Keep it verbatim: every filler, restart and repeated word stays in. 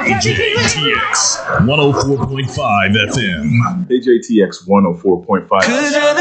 K J T X one oh four point five F M. K J T X one oh four point five.